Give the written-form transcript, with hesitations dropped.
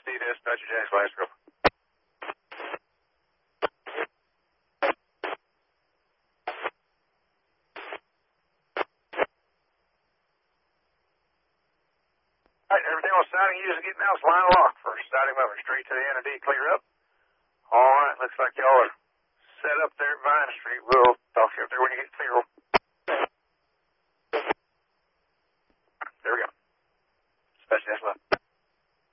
SD dispatcher, Jack's last group. All right, everything on siding you is getting out. It's line lock for siding moving straight to the N and D. Clear up. All right, looks like y'all are set up there at Vine Street. We'll talk to you up there when you get clear.